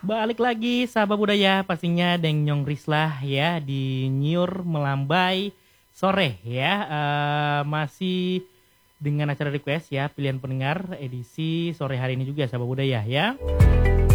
Balik lagi sahabat budaya pastinya Deng Nyong Rislah ya di Nyur Melambai sore ya. Masih dengan acara request ya pilihan pendengar edisi sore hari ini juga sahabat budaya ya.